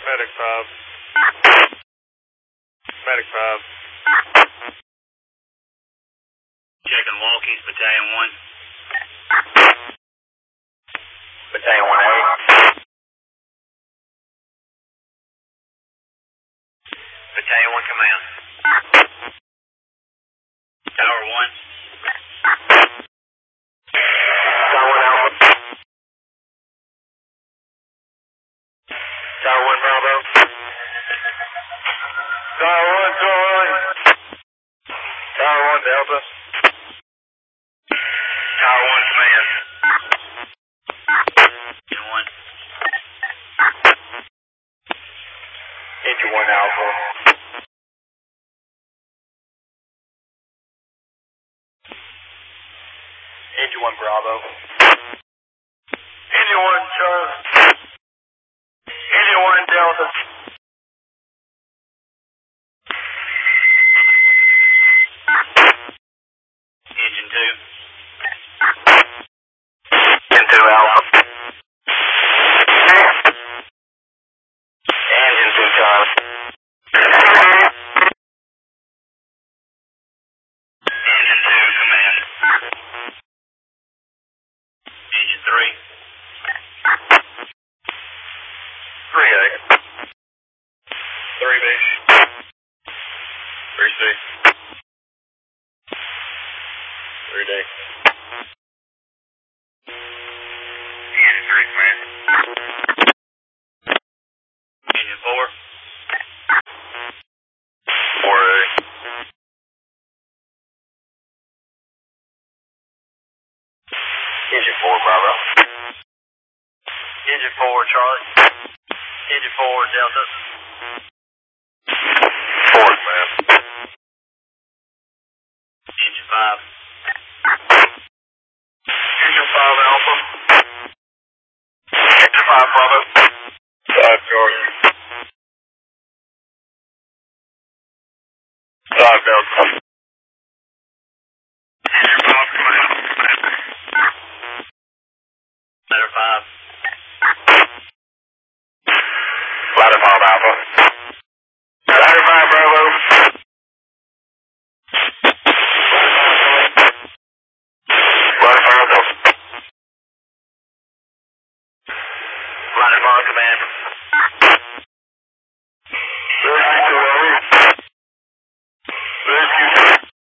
Medic 5. Medic 5. Checking walkies, Battalion 1. Battalion 1A. Battalion 1 Command. Tower 1. Tower 1 Alpha. Tower 1 Bravo. Tower 1 Charlie. Tower 1 Delta. Tower 1 Command. Engine 1. Engine 1 Alpha. Engine 1 Bravo. Engine 1 Charlie. Engine 1 Delta. Engine 2. Engine 2 Alpha. Engine 2 Charlie. Engine 2 Command. Engine 3. 3A. 3B. 3C. 3D. Engine 3 Command. Engine 4. 4A. Engine 4 Bravo. Engine 4 Charlie. Engine 4 Delta. 4 man. Engine 5. Engine 5 Alpha. Engine 5 Bravo. 5 Charlie. 5 Delta.